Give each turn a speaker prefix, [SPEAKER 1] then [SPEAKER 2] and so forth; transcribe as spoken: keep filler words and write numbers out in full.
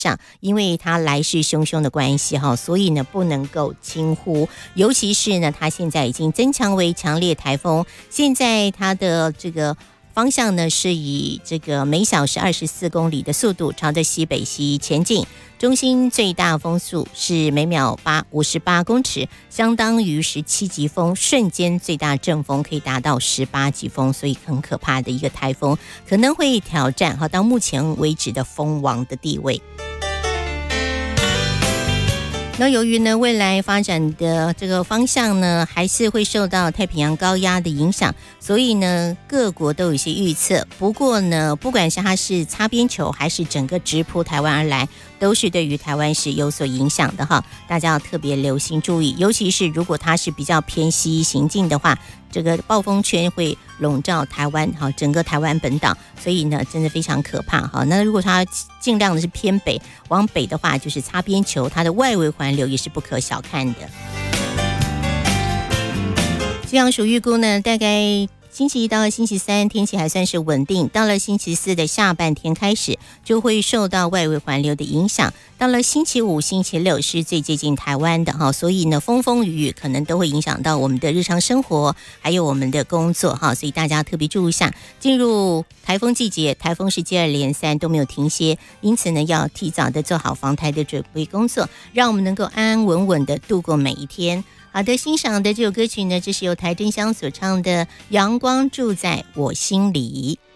[SPEAKER 1] 上，因为它来势汹汹的关系哈，所以呢不能够轻忽。尤其是呢，它现在已经增强为强烈台风，现在它的这个方向呢是以这个每小时二十四公里的速度朝着西北西前进，中心最大风速是每秒八五十八公尺，相当于十七级风，瞬间最大阵风可以达到十八级风，所以很可怕的一个台风，可能会挑战哈到目前为止的风王的地位。那由于呢未来发展的这个方向呢还是会受到太平洋高压的影响，所以呢各国都有一些预测。不过呢不管是它是擦边球还是整个直扑台湾而来，都是对于台湾是有所影响的哈，大家要特别留心注意。尤其是如果它是比较偏西行进的话，这个暴风圈会笼罩台湾哈，整个台湾本岛，所以呢真的非常可怕哈。那如果它尽量的是偏北往北的话，就是擦边球，它的外围环流也是不可小看的。气象署预估呢，大概星期一到星期三天气还算是稳定，到了星期四的下半天开始就会受到外围环流的影响，到了星期五星期六是最接近台湾的哈，所以呢风风雨雨可能都会影响到我们的日常生活还有我们的工作哈，所以大家特别注意一下，进入台风季节，台风是接二连三都没有停歇，因此呢要提早的做好防台的准备工作，让我们能够安安稳稳的度过每一天。好的，欣赏的这首歌曲呢，这是由台真香所唱的《阳光住在我心里》。